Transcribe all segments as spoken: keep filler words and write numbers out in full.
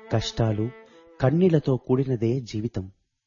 కష్టాలు కన్నీళ్లతో కూడినదే జీవితం.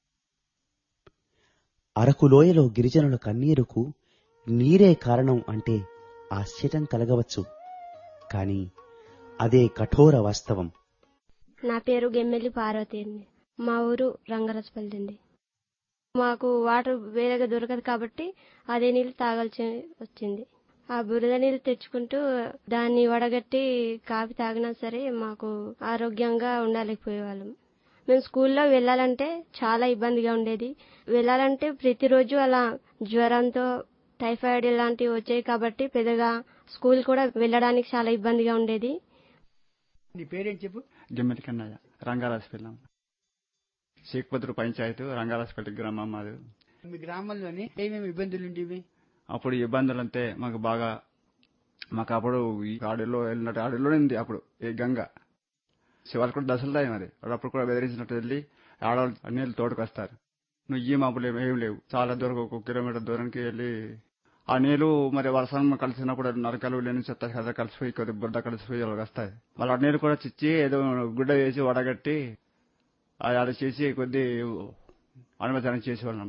అరకులోయలో గిరిజనుల కన్నీరుకు నీరే కారణం అంటే ఆశ్చర్యం కలగవచ్చు, కానీ అదే కఠోర వాస్తవం. నా పేరు గెమ్మెల్లి పార్వతి అండి. మా ఊరు రంగరాజపల్లి అండి. మాకు వాటర్ వేరేగా దొరకదు కాబట్టి అదే నీళ్ళు తాగాల్సి వచ్చింది. ఆ బురద నీళ్ళు తెచ్చుకుంటూ దాన్ని వడగట్టి కాఫీ తాగినా సరే మాకు ఆరోగ్యంగా ఉండలేకపోయేవాళ్ళం. మేము స్కూల్లో వెళ్ళాలంటే చాలా ఇబ్బందిగా ఉండేది. వెళ్ళాలంటే ప్రతిరోజు అలా జ్వరంతో టైఫాయిడ్ ఇలాంటివి వచ్చాయి కాబట్టి పెద్దగా స్కూల్ కూడా వెళ్ళడానికి చాలా ఇబ్బందిగా ఉండేది. నీ పేరేం చెప్పు? జమ్మెలి కన్నయ్య, రంగారాజపల్లి, శేఖపత్రు పంచాయతీ, రంగారాజపల్లి గ్రామం మాది. మీ గ్రామంలోని ఏమేమి ఇబ్బందులు ఉండేవి? అప్పుడు ఇబ్బందులు అంతే మాకు బాగా, మాకు అప్పుడు ఈ అడవిలో వెళ్ళినట్టు అడవిలోనే ఉంది అప్పుడు ఈ గంగ శివాలు కూడా దశలు దాయి మరి అప్పుడు కూడా బెదిరించినట్టు వెళ్ళి ఆడవాళ్ళు నీళ్ళు తోడుకొస్తారు. నువ్వు ఈ మాపులు ఏం లేవు, చాలా దూరం ఒక కిలోమీటర్ దూరానికి వెళ్ళి ఆ నీళ్లు మరి వర్షం కలిసినప్పుడు నరకలు లేని చెత్త కదా కలిసిపోయి కొద్ది బుడ్డ కలిసిపోయి వాళ్ళకి వస్తాయి. మళ్ళీ ఆ నీళ్ళు కూడా చిచ్చి ఏదో గుడ్డ వేసి వడగట్టి అది చేసి కొద్ది అనుమతి చేసేవాళ్ళం.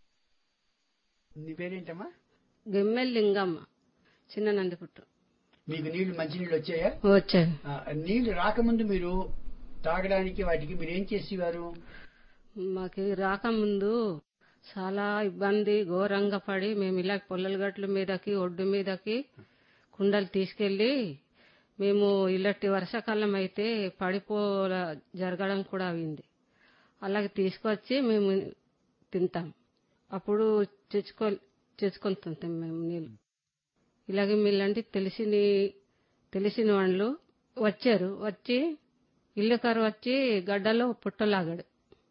నీ పేరేంటమ్మా? గెమ్మెల్ లింగమ్మ, చిన్న నందిపుట్టు. మీకు నీళ్లు మంచి నీళ్ళు వచ్చాయా? వచ్చాయి. నీళ్లు రాకముందు మీరు తాగడానికి వాటికి మీరు ఏం చేసేవారు? మాకు రాకముందు చాలా ఇబ్బంది ఘోరంగా పడి మేము ఇలా పొల్లల గట్ల మీదకి ఒడ్డు మీదకి కుండలు తీసుకెళ్లి మేము ఇలాంటి వర్షాకాలం అయితే పడిపో జరగడం కూడా అయింది. అలాగే తీసుకొచ్చి మేము తింటాం. అప్పుడు తెచ్చుకో తెచ్చుకొని తింటాం మేము నీళ్ళు. ఇలాగే మీలాంటి తెలిసిన తెలిసిన వాళ్ళు వచ్చారు. వచ్చి ఇల్లు కరు వచ్చి గడ్డలో పుట్టలాగాడు.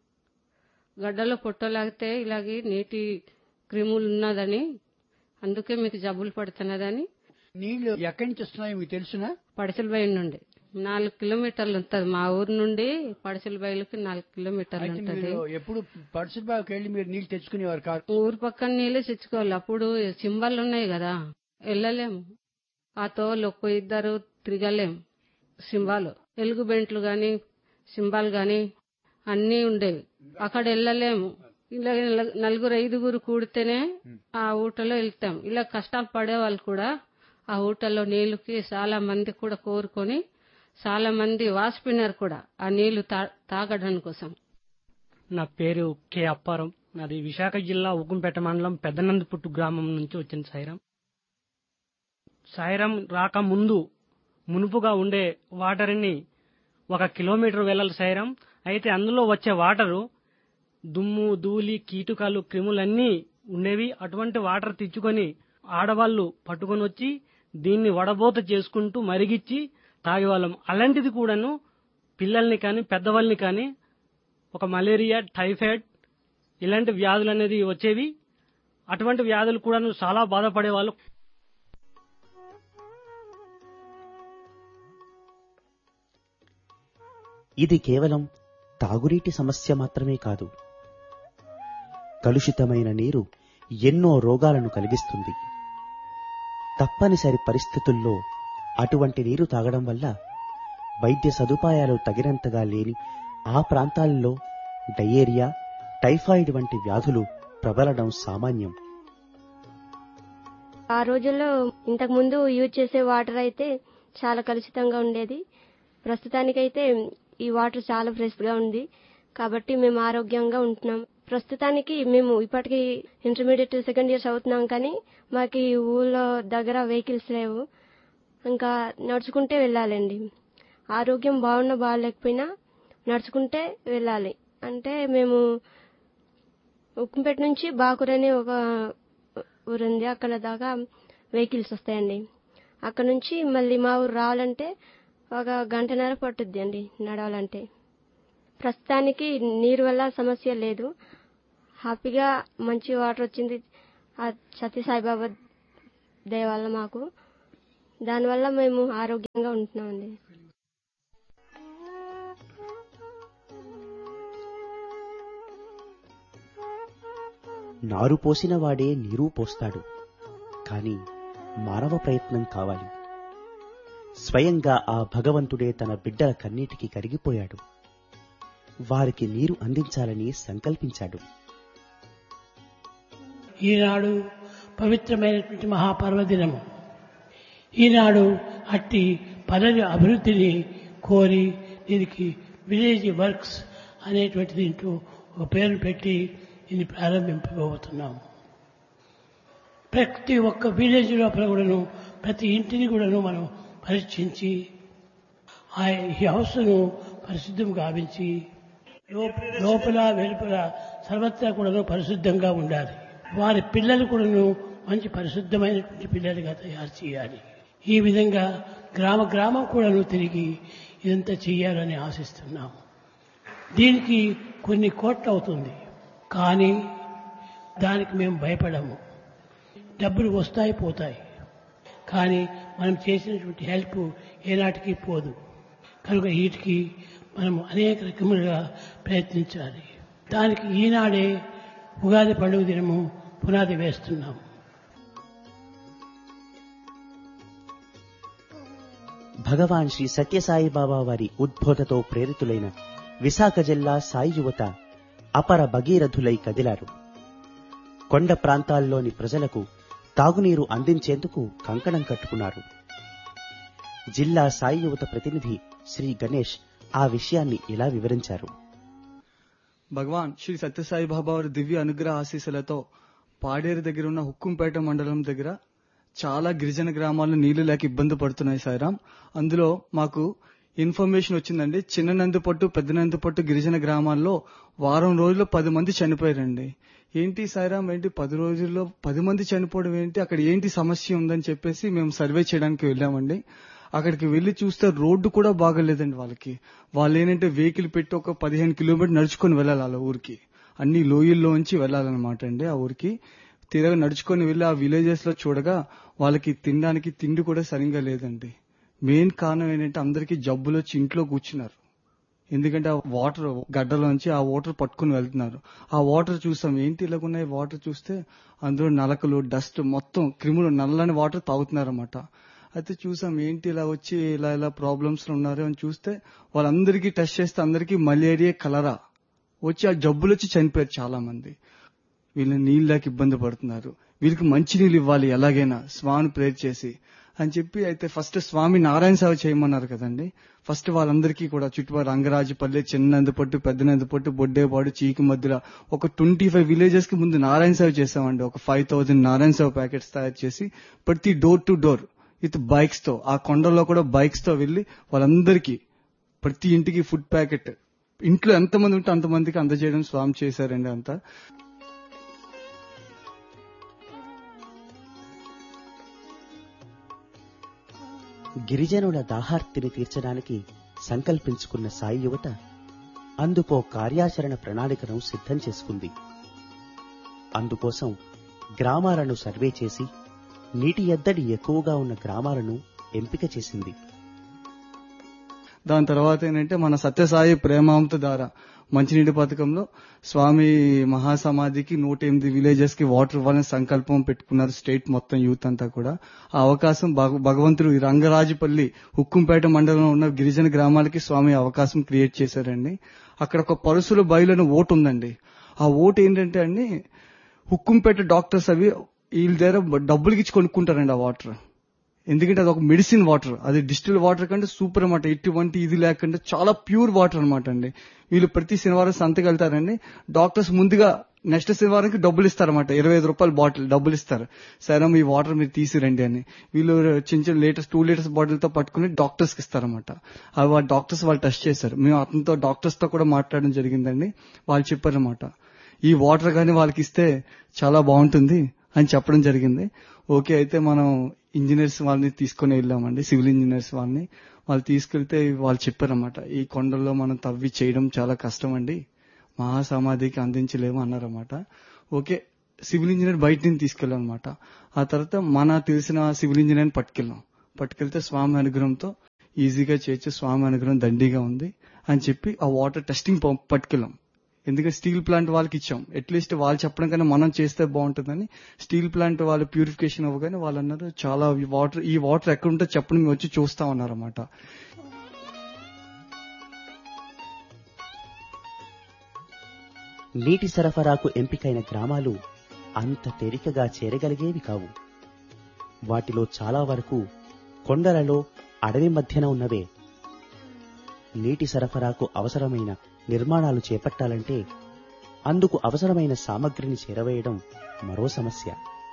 గడ్డలో పుట్టలాగితే ఇలాగే నీటి క్రిములు ఉన్నదని, అందుకే మీకు జబ్బులు పడుతున్నదని. నీళ్లు ఎక్కడి నుంచి వస్తున్నాయో మీకు తెలుసునా? పడిసల బయలు నుండి నాలుగు కిలోమీటర్లు ఉంటుంది. మా ఊరు నుండి పడిసల బయలుకి నాలుగు కిలోమీటర్లు ఉంటుంది. ఎప్పుడు పడిసల బావికి వెళ్ళి మీరు నీళ్లు తెచ్చుకునేవారు కాదు? ఊరు పక్కన నీళ్లు తెచ్చుకోవాలి. అప్పుడు సింబాలు ఉన్నాయి కదా, వెళ్ళలేము. ఆ తోలు ఒక్క ఇద్దరు తిరగలేం. సింబాలు ఎలుగు బెంట్లు గాని సింబాలు గాని అన్నీ ఉండేవి. అక్కడ వెళ్ళలేము. ఇలా నలుగురు ఐదుగురు కూడితేనే ఆ ఊటలో వెళ్తాం. ఇలా కష్టాలు పడే వాళ్ళు కూడా ఆ ఊటలో నీళ్లుకి చాలా మంది కూడా కోరుకొని చాలా మంది వాసిపోయినారు కూడా ఆ నీళ్లు తాగడం కోసం. నా పేరు కె అప్పారం. నాది విశాఖ జిల్లా ఉక్కుంపేట మండలం పెద్దనందిపుట్టు గ్రామం నుంచి వచ్చింది సాయిరాం. సాయిరాం రాక ముందు మునుపుగా ఉండే వాటర్ని ఒక కిలోమీటర్ వెళ్ళాలి సాయిరాం. అయితే అందులో వచ్చే వాటరు దుమ్ము ధూళి కీటకాలు క్రిములన్నీ ఉండేవి. అటువంటి వాటర్ తెచ్చుకొని ఆడవాళ్లు పట్టుకొని వచ్చి దీన్ని వడబోత చేసుకుంటూ మరిగిచ్చి తాగేవాళ్ళం. అలాంటిది కూడాను పిల్లల్ని కానీ పెద్దవాళ్ళని కానీ ఒక మలేరియా టైఫాయిడ్ ఇలాంటి వ్యాధులు అనేది వచ్చేవి. అటువంటి వ్యాధులు కూడాను చాలా బాధపడేవాళ్ళు. ఇది కేవలం తాగునీటి సమస్య మాత్రమే కాదు. కలుషితమైన నీరు ఎన్నో రోగాలను కలిగిస్తుంది. తప్పనిసరి పరిస్థితుల్లో అటువంటి నీరు తాగడం వల్ల వైద్య సదుపాయాలు తగినంతగా లేని ఆ ప్రాంతాల్లో డయేరియా, టైఫాయిడ్ వంటి వ్యాధులు ప్రబలడం సామాన్యం. ఆ రోజుల్లో ఇంతకు ముందు యూజ్ చేసే వాటర్ అయితే చాలా కలుషితంగా ఉండేది. ప్రస్తుతానికైతే ఈ వాటర్ చాలా ఫ్రెష్ గా ఉంది కాబట్టి మేము ఆరోగ్యంగా ఉంటున్నాం. ప్రస్తుతానికి మేము ఇప్పటికీ ఇంటర్మీడియట్ సెకండ్ ఇయర్స్ అవుతున్నాం, కానీ మాకు ఈ ఊళ్ళో దగ్గర వెహికల్స్ లేవు. ఇంకా నడుచుకుంటే వెళ్ళాలండి. ఆరోగ్యం బాగున్నా బాగాలేకపోయినా నడుచుకుంటే వెళ్ళాలి. అంటే మేము ఉక్కుంపేట నుంచి బాకూర్ అనే ఒక ఊరుంది, అక్కడ దాకా వెహికల్స్ వస్తాయండి. అక్కడ నుంచి మళ్ళీ మా ఊరు రావాలంటే ఒక గంటన్నర పట్టుద్ది అండి నడవాలంటే. ప్రస్తుతానికి నీరు వల్ల సమస్య లేదు. హ్యాపీగా మంచి వాటర్ వచ్చింది ఆ సత్య సాయిబాబా దయ వల్ల మాకు. దానివల్ల మేము ఆరోగ్యంగా ఉంటున్నామండి. నారు పోసిన వాడే నీరు పోస్తాడు, కానీ మానవ ప్రయత్నం కావాలి. స్వయంగా ఆ భగవంతుడే తన బిడ్డల కన్నీటికి కరిగిపోయాడు. వారికి నీరు అందించాలని సంకల్పించాడు. ఈనాడు పవిత్రమైనటువంటి మహాపర్వదినము. ఈనాడు అట్టి పల్లెల అభివృద్ధిని కోరి దీనికి విలేజ్ వర్క్స్ అనేటువంటి దీంట్లో ఒక పేరు పెట్టి ఇది ప్రారంభింపబోతున్నాము. ప్రతి ఒక్క విలేజ్ లోపల కూడాను ప్రతి ఇంటిని కూడాను మనం పరీక్షించి ఆ ఈ హౌస్ను పరిశుద్ధం గావించి లోపల వెలుపల సర్వత్రా కూడాను పరిశుద్ధంగా ఉండాలి. వారి పిల్లలు కూడాను మంచి పరిశుద్ధమైనటువంటి పిల్లలుగా తయారు చేయాలి. ఈ విధంగా గ్రామ గ్రామం కూడాను తిరిగి ఇదంతా చేయాలని ఆశిస్తున్నాము. దీనికి కొన్ని కోట్లు అవుతుంది, కానీ దానికి మేము భయపడము. డబ్బులు వస్తాయి పోతాయి, కానీ మనం చేసినటువంటి హెల్ప్ ఏనాటికి పోదు. కనుక వీటికి మనం అనేక రకములుగా ప్రయత్నించాలి. దానికి ఈనాడే ఉగాది పండుగ దినము పునాది వేస్తున్నాము. భగవాన్ శ్రీ సత్యసాయిబాబా వారి ఉద్బోధతో ప్రేరితులైన విశాఖ జిల్లా సాయి యువత అపర భగీరథులై కదిలారు. కొండ ప్రాంతాల్లోని ప్రజలకు తాగునీరు అందించేందుకు కంకణం కట్టుకున్నారు. జిల్లా సాయి యువత ప్రతినిధి శ్రీ గణేష్ ఆ విషయాన్ని ఇలా వివరించారు. భగవాన్ శ్రీ సత్యసాయి బాబా వారి దివ్య అనుగ్రహ ఆశీస్సులతో పాడేరు దగ్గర ఉన్న హుక్కుంపేట మండలం దగ్గర చాలా గిరిజన గ్రామాల్లో నీళ్లు లేక ఇబ్బంది పడుతున్నాయి సాయిరాం. అందులో మాకు ఇన్ఫర్మేషన్ వచ్చిందండి. చిన్న నందుపట్టు పెద్ద నందుపట్టు గిరిజన గ్రామాల్లో వారం రోజుల్లో పది మంది చనిపోయారండి. ఏంటి సాయిరాం, ఏంటి పది రోజుల్లో పది మంది చనిపోవడం ఏంటి, అక్కడ ఏంటి సమస్య ఉందని చెప్పేసి మేము సర్వే చేయడానికి వెళ్ళామండి. అక్కడికి వెళ్లి చూస్తే రోడ్డు కూడా బాగలేదండి వాళ్ళకి. వాళ్ళు ఏంటంటే వెహికల్ పెట్టి ఒక పదిహేను కిలోమీటర్ నడుచుకొని వెళ్ళాలి వాళ్ళ ఊరికి. అన్ని లోయల్లోంచి వెళ్ళాలన్నమాట అండి ఆ ఊరికి. తిరగ నడుచుకొని వెళ్ళి ఆ విలేజెస్ లో చూడగా వాళ్ళకి తినడానికి తిండి కూడా సరిగ్గా లేదండి. మెయిన్ కారణం ఏంటంటే అందరికీ జబ్బులు వచ్చి ఇంట్లో కూర్చున్నారు. ఎందుకంటే ఆ వాటర్ గడ్డలోంచి ఆ వాటర్ పట్టుకుని వెళ్తున్నారు. ఆ వాటర్ చూసాం, ఏంటి ఇలాగున్నాయి వాటర్ చూస్తే అందులో నలకలు డస్ట్ మొత్తం క్రిములు నల్లని వాటర్ తాగుతున్నారన్నమాట. అయితే చూసాం ఏంటి ఇలా వచ్చి ఇలా ఇలా ప్రాబ్లమ్స్ ఉన్నారు అని చూస్తే వాళ్ళందరికీ టెస్ట్ చేస్తే అందరికీ మలేరియా కలరా వచ్చి ఆ జబ్బులు వచ్చి చనిపోయారు చాలా మంది. వీళ్ళని నీళ్ళకి ఇబ్బంది పడుతున్నారు, వీళ్ళకి మంచి నీళ్ళు ఇవ్వాలి ఎలాగైనా స్వామిని ప్రేర్ చేసి అని చెప్పి అయితే ఫస్ట్ స్వామి నారాయణ సేవ చేయమన్నారు కదండి. ఫస్ట్ వాళ్ళందరికీ కూడా చుట్టుపక్కల రంగరాజపల్లి, చిన్నందుపట్టు, పెద్దనందుపట్టు, బొడ్డేపాడు, చీకి మధ్యలో ఒక ట్వంటీ ఫైవ్ విలేజెస్ కి ముందు నారాయణ సేవ చేసామండి. ఒక ఫైవ్ థౌసండ్ నారాయణ సేవ ప్యాకెట్స్ తయారు చేసి ప్రతి door to door with bikes తో ఆ కొండల్లో కూడా బైక్స్ తో వెళ్లి వాళ్ళందరికీ ప్రతి ఇంటికి ఫుడ్ ప్యాకెట్ ఇంట్లో ఎంతమంది ఉంటే అంతమందికి అందజేయడం స్వామి చేశారండి. అంతా గిరిజనుల దాహార్తిని తీర్చడానికి సంకల్పించుకున్న సాయి యువత అందుకో కార్యాచరణ ప్రణాళికను సిద్ధం చేసుకుంది. అందుకోసం గ్రామాలను సర్వే చేసి నీటి ఎద్దడి ఎక్కువగా ఉన్న గ్రామాలను ఎంపిక చేసింది. దాని తర్వాత ఏంటంటే మన సత్యసాయి ప్రేమామృత ద్వారా మంచినీటి పథకంలో స్వామి మహాసమాధికి నూట ఎనిమిది విలేజెస్ కి వాటర్ ఇవ్వాలని సంకల్పం పెట్టుకున్నారు స్టేట్ మొత్తం యూత్ అంతా కూడా. ఆ అవకాశం భగవంతుడు ఈ రంగరాజపల్లి హుక్కుంపేట మండలంలో ఉన్న గిరిజన గ్రామాలకి స్వామి అవకాశం క్రియేట్ చేశారండి. అక్కడ ఒక పరుసుల బయలుని ఓటు ఉందండి. ఆ ఓటు ఏంటంటే అండి హుక్కుంపేట డాక్టర్స్ అవి వీళ్ళ దగ్గర డబ్బులకి ఇచ్చి కొనుక్కుంటారండి ఆ వాటర్. ఎందుకంటే అది ఒక మెడిసిన్ వాటర్, అది డిస్టిల్ వాటర్ కంటే సూపర్ అనమాట. ఎటువంటి ఇది లేకుండా చాలా ప్యూర్ వాటర్ అనమాట అండి. వీళ్ళు ప్రతి శనివారం సంతకి వెళ్తారండి. డాక్టర్స్ ముందుగా నెక్స్ట్ శనివారంకి డబ్బులు ఇస్తారన్నమాట. ఇరవై ఐదు రూపాయల బాటిల్ డబ్బులు ఇస్తారు. సరే ఈ వాటర్ మీరు తీసిరండి అని వీళ్ళు చిన్న చిన్న లీటర్స్ టూ లీటర్స్ బాటిల్ తో పట్టుకుని డాక్టర్స్ కి ఇస్తారన్నమాట. అవి ఆ డాక్టర్స్ వాళ్ళు టెస్ట్ చేశారు. మేము అతనితో డాక్టర్స్ తో కూడా మాట్లాడడం జరిగిందండి. వాళ్ళు చెప్పారన్నమాట ఈ వాటర్ కానీ వాళ్ళకి ఇస్తే చాలా బాగుంటుంది అని చెప్పడం జరిగింది. ఓకే అయితే మనం ఇంజనీర్స్ వాళ్ళని తీసుకుని వెళ్ళామండి, సివిల్ ఇంజనీర్స్ వాళ్ళని. వాళ్ళు తీసుకెళ్తే వాళ్ళు చెప్పారన్నమాట ఈ కొండల్లో మనం తవ్వి చేయడం చాలా కష్టం అండి, మహాసమాధికి అందించలేము అన్నారన్నమాట. ఓకే సివిల్ ఇంజనీర్ బయట నుంచి తీసుకెళ్ళాం అనమాట. ఆ తర్వాత మన తెలిసిన సివిల్ ఇంజనీర్ని పట్టుకెళ్ళాం. పట్టుకెళ్తే స్వామి అనుగ్రహంతో ఈజీగా చేయొచ్చు, స్వామి అనుగ్రహం దండిగా ఉంది అని చెప్పి ఆ వాటర్ టెస్టింగ్ పట్టుకెళ్ళాం. ఎందుకంటే స్టీల్ ప్లాంట్ వాళ్ళకి ఇచ్చాం, అట్లీస్ట్ వాళ్ళు చెప్పడం కన్నా మనం చేస్తే బాగుంటుందని. స్టీల్ ప్లాంట్ వాళ్ళు ప్యూరిఫికేషన్ అవ్వగానే వాళ్ళు అన్నారు చాలా వాటర్ ఈ వాటర్ ఎక్కడ ఉంటే చెప్పండి మేము వచ్చి చూస్తామన్నారన్నమాట. నీటి సరఫరాకు ఎంపికైన గ్రామాలు అంత తేలికగా చేరగలిగేవి కావు. వాటిలో చాలా వరకు కొండలలో అడవి మధ్యన ఉన్నవే. నీటి సరఫరాకు అవసరమైన నిర్మాణాలు చేపట్టాలంటే అందుకు అవసరమైన సామగ్రిని చేరవేయడం మరో సమస్య.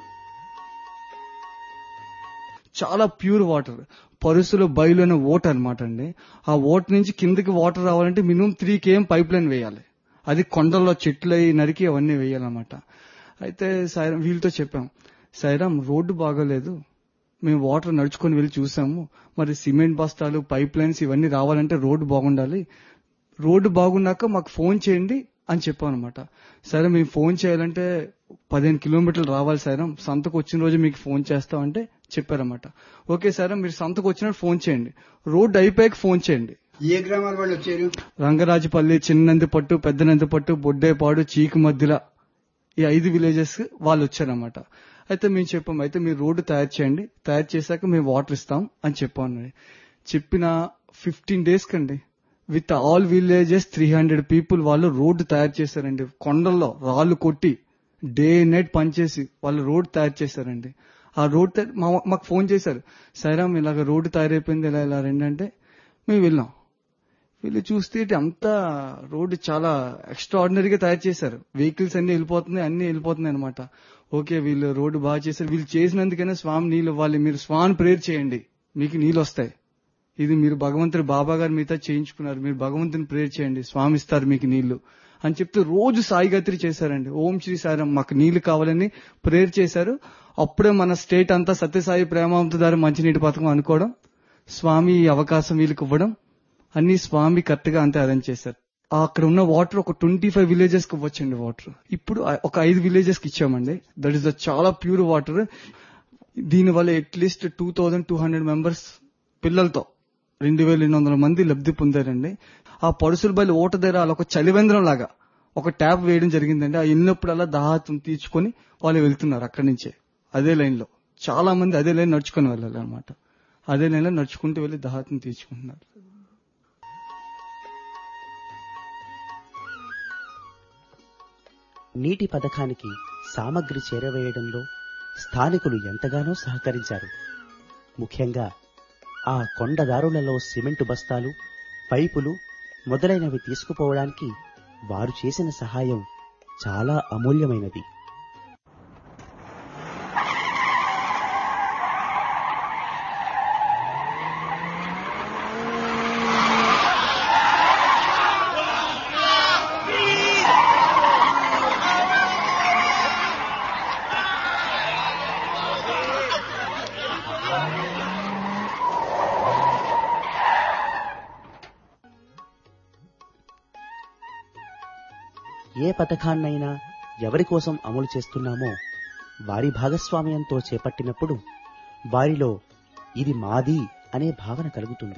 చాలా ప్యూర్ వాటర్, పరుసులో బయలునే ఓట్ అనమాట అండి. ఆ ఓట్ నుంచి కిందకి వాటర్ రావాలంటే minimum three KM pipe line వేయాలి. అది కొండల్లో చెట్లు నరికి అవన్నీ వేయాలన్నమాట. అయితే సాయిరాం వీళ్ళతో చెప్పాం, సాయిరాం రోడ్డు బాగోలేదు, మేము వాటర్ నడుచుకొని వెళ్ళి చూసాము, మరి సిమెంట్ బస్తాలు పైప్ లైన్స్ ఇవన్నీ రావాలంటే రోడ్డు బాగుండాలి, రోడ్డు బాగున్నాక మాకు ఫోన్ చేయండి అని చెప్పాం అనమాట. సరే మేము ఫోన్ చేయాలంటే పదిహేను కిలోమీటర్లు రావాలి సాయిరాం, సంతకు వచ్చిన రోజు మీకు ఫోన్ చేస్తామంటే చెప్పారన్నమాట. ఓకే సాయిరాం, మీరు సంతకు వచ్చినట్టు ఫోన్ చేయండి, రోడ్డు అయిపోయాక ఫోన్ చేయండి. ఏ గ్రామాల వాళ్ళు వచ్చారు? రంగరాజపల్లి, చిన్నందిపట్టు, పెద్దనందిపట్టు, బొడ్డేపాడు, చీకు మధ్యల ఈ ఐదు విలేజెస్ వాళ్ళు వచ్చారన్నమాట. అయితే మేము చెప్పాం, అయితే మీరు రోడ్డు తయారు చేయండి, తయారు చేశాక మేము వాటర్ ఇస్తాం అని చెప్పాను. చెప్పిన ఫిఫ్టీన్ డేస్ కండి with all villages three hundred people వాళ్ళు రోడ్డు తయారు చేశారండి. కొండల్లో రాళ్లు కొట్టి డే నైట్ పనిచేసి వాళ్ళు రోడ్డు తయారు చేశారండి. ఆ రోడ్ మాకు ఫోన్ చేశారు, సైరామ్ ఇలాగ రోడ్డు తయారైపోయింది, ఇలా ఇలా రండి అంటే మేము వెళ్ళాం. వీళ్ళు చూస్తే అంతా రోడ్డు చాలా ఎక్స్ట్రా ఆర్డినరీగా తయారు చేశారు. వెహికల్స్ అన్ని వెళ్ళిపోతున్నాయి, అన్ని వెళ్ళిపోతున్నాయి అనమాట. ఓకే వీళ్ళు రోడ్డు బాగా చేశారు, వీళ్ళు చేసినందుకైనా స్వామి నీళ్ళు ఇవ్వాలి, మీరు స్వామి ప్రేయర్ చేయండి మీకు నీళ్ళు వస్తాయి, ఇది మీరు భగవంతుడు బాబా గారు మీతో చేయించుకున్నారు, మీరు భగవంతుని ప్రేయర్ చేయండి స్వామి ఇస్తారు మీకు నీళ్లు అని చెప్తే రోజు సాయిగాత్రి చేశారండి. ఓం శ్రీ సాయిరాం మాకు నీళ్లు కావాలని ప్రేయర్ చేశారు. అప్పుడే మన స్టేట్ అంతా సత్యసాయి ప్రేమామృత ద్వారా మంచినీటి పథకం అనుకోవడం, స్వామి ఈ అవకాశం వీళ్ళకి ఇవ్వడం, అన్ని స్వామి కరెక్ట్ గా అంతే అరేంజ్ చేశారు. అక్కడ ఉన్న వాటర్ ఒక ట్వంటీ ఫైవ్ విలేజెస్ కి ఇవ్వచ్చండి వాటర్. ఇప్పుడు ఒక ఐదు విలేజెస్ కి ఇచ్చామండి. దట్ ఈస్ ద చాలా ప్యూర్ వాటర్. దీనివల్ల at least two thousand two hundred members పిల్లలతో రెండు వేల ఎనిమిది వందల మంది లబ్ధి పొందారండి. ఆ పడుసుల బయలు ఓట దగ్గర ఒక చలివేంద్రం లాగా ఒక ట్యాప్ వేయడం జరిగిందండి. ఆ వెళ్ళినప్పుడల్లా దాహం తీర్చుకొని వాళ్ళు వెళ్తున్నారు అక్కడి నుంచే. అదే లైన్ లో చాలా మంది అదే లైన్ నడుచుకొని వెళ్ళాలి అనమాట. అదే లైన్ లో నడుచుకుంటూ వెళ్లి దాహం తీర్చుకుంటున్నారు. నీటి పథకానికి సామగ్రి చేరవేయడంలో స్థానికులు ఎంతగానో సహకరించారు. ముఖ్యంగా ఆ కొండదారులలో సిమెంటు బస్తాలు, పైపులు మొదలైనవి తీసుకుపోవడానికి వారు చేసిన సహాయం చాలా అమూల్యమైనది. ఏ పథకాన్నైనా ఎవరి కోసం అమలు చేస్తున్నామో వారి భాగస్వామ్యంతో చేపట్టినప్పుడు వారిలో ఇది మాది అనే భావన కలుగుతుంది.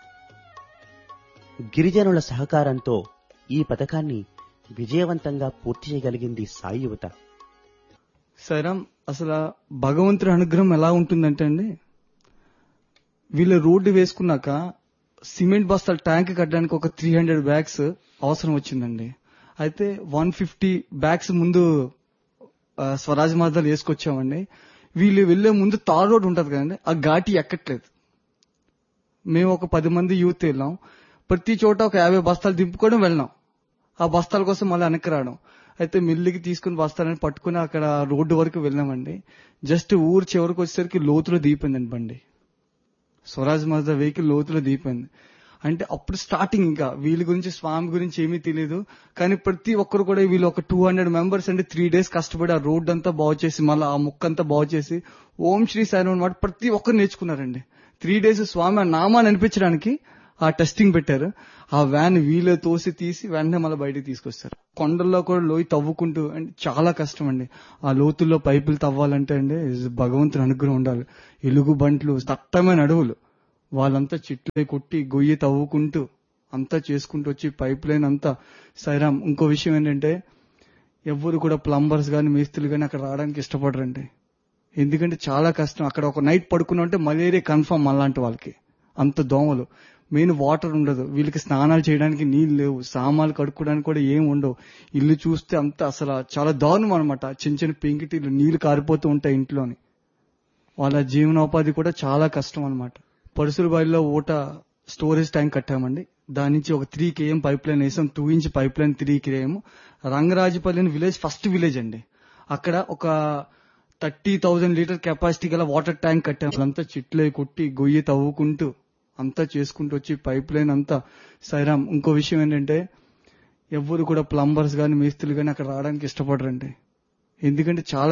గిరిజనుల సహకారంతో ఈ పథకాన్ని విజయవంతంగా పూర్తి చేయగలిగింది సాయి యువత. సైరామ్, అసలు భగవంతుడి అనుగ్రహం ఎలా ఉంటుందంటే అండి, వీళ్ళు రోడ్డు వేసుకున్నాక సిమెంట్ బస్తాల ట్యాంక్ కట్టడానికి ఒక త్రీ హండ్రెడ్ బ్యాగ్స్ అవసరం వచ్చిందండి. అయితే వన్ ఫిఫ్టీ బ్యాగ్స్ ముందు స్వరాజ్ మార్గాలు వేసుకొచ్చామండి. వీళ్ళు వెళ్లే ముందు తార్ రోడ్ ఉంటది కదండి, ఆ ఘాటి ఎక్కట్లేదు. మేము ఒక పది మంది యూత్ వెళ్ళాం. ప్రతి చోట ఒక యాభై బస్తాలు దింపుకోవడం వెళ్ళాం. ఆ బస్తాల కోసం మళ్ళీ వెనక్కి రావడం. అయితే మిల్లికి తీసుకుని బస్తాలని పట్టుకుని అక్కడ రోడ్డు వరకు వెళ్ళామండి. జస్ట్ ఊరు చివరికి వచ్చేసరికి లోతులో దిగిపోయిందండి బండి. స్వరాజ్ మార్గా వెహికల్ లోతులో దిగిపోయింది. అంటే అప్పుడు స్టార్టింగ్, ఇంకా వీళ్ళ గురించి స్వామి గురించి ఏమీ తెలియదు. కానీ ప్రతి ఒక్కరు కూడా వీళ్ళు ఒక టూ హండ్రెడ్ మెంబర్స్ అంటే త్రీ డేస్ కష్టపడి ఆ రోడ్ అంతా బాగు చేసి మళ్ళీ ఆ ముక్క అంతా బాగు చేసి ఓం శ్రీ సాయిరాం అన్నమాట ప్రతి ఒక్కరు నేర్చుకున్నారండి. త్రీ డేస్ స్వామి ఆ నామాన్ని అనిపించడానికి ఆ టెస్టింగ్ పెట్టారు. ఆ వ్యాన్ వీళ్ళే తోసి తీసి వెంటనే మళ్ళీ బయటకు తీసుకొస్తారు. కొండల్లో కూడా లోయ తవ్వుకుంటూ అంటే చాలా కష్టం అండి. ఆ లోతుల్లో పైపులు తవ్వాలంటే అండి భగవంతుని అనుగ్రహం ఉండాలి. ఎలుగు బంట్లు, దట్టమైన అడవులు, వాళ్ళంతా చెట్లు కొట్టి గొయ్యి తవ్వుకుంటూ అంతా చేసుకుంటూ వచ్చి పైప్ లైన్ అంతా. సైరామ్, ఇంకో విషయం ఏంటంటే ఎవరు కూడా ప్లంబర్స్ గాని మేస్త్రులు గాని అక్కడ రావడానికి ఇష్టపడరండి. ఎందుకంటే చాలా కష్టం. అక్కడ ఒక నైట్ పడుకున్నా అంటే మలేరియా కన్ఫర్మ్ అలాంటి వాళ్ళకి. అంత దోమలు. మెయిన్ వాటర్ ఉండదు, వీళ్ళకి స్నానాలు చేయడానికి నీళ్ళు లేవు, సామాన్లు కడుక్కోవడానికి కూడా ఏం ఉండవు. ఇల్లు చూస్తే అంత అసలు చాలా దారుణం అనమాట. చిన్న చిన్న పెంకిటీలు నీళ్లు కారిపోతూ ఉంటాయి ఇంట్లోని. వాళ్ళ జీవనోపాధి కూడా చాలా కష్టం అనమాట. పరుసుల బావిలో ఊట స్టోరేజ్ ట్యాంక్ కట్టామండి. దాని నుంచి ఒక త్రీ కేఎం పైప్ లైన్ వేసాం, two inch pipe line three KM. Rangarajapalli village first village అండి. అక్కడ ఒక థర్టీ థౌజండ్ లీటర్ కెపాసిటీ గల వాటర్ ట్యాంక్ కట్టాం. అంతా చెట్లే కొట్టి గొయ్యి తవ్వుకుంటూ అంతా చేసుకుంటూ వచ్చి పైప్ లైన్ అంతా సైరామ్. ఇంకో విషయం ఏంటంటే ఎవరు కూడా ప్లంబర్స్ గాని మేస్త్రులు గాని అక్కడ రావడానికి ఇష్టపడరండి. ఎందుకంటే చాలా